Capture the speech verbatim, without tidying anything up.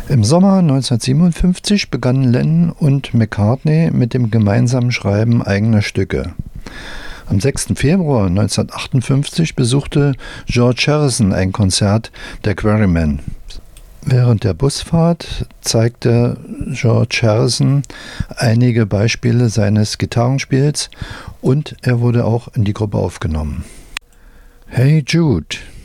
Im Sommer neunzehnhundertsiebenundfünfzig begannen Lennon und McCartney mit dem gemeinsamen Schreiben eigener Stücke. Am sechsten Februar neunzehnhundertachtundfünfzig besuchte George Harrison ein Konzert der Quarrymen. Während der Busfahrt zeigte George Harrison einige Beispiele seines Gitarrenspiels und er wurde auch in die Gruppe aufgenommen. Hey Jude